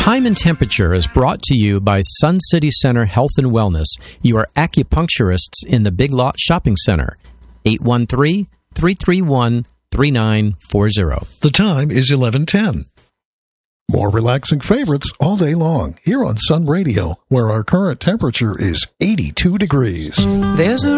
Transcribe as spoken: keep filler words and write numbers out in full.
Time and Temperature is brought to you by Sun City Center Health and Wellness, your acupuncturists in the Big Lot Shopping Center. eight one three, three three one, three nine four zero. The time is eleven ten. More relaxing favorites all day long here on Sun Radio, where our current temperature is eighty-two degrees. There's a